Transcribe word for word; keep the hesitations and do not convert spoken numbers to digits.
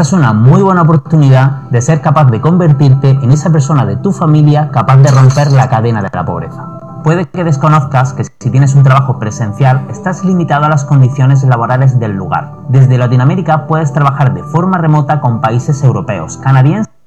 es una muy buena oportunidad de ser capaz de convertirte en esa persona de tu familia capaz de romper la cadena de la pobreza. Puede que desconozcas que si tienes un trabajo presencial estás limitado a las condiciones laborales del lugar. Desde Latinoamérica puedes trabajar de forma remota con países europeos, canadienses